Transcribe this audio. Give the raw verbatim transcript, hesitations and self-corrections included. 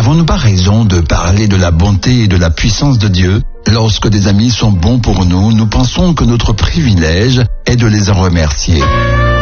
N'avons-nous pas raison de parler de la bonté et de la puissance de Dieu? Lorsque des amis sont bons pour nous, nous pensons que notre privilège est de les en remercier.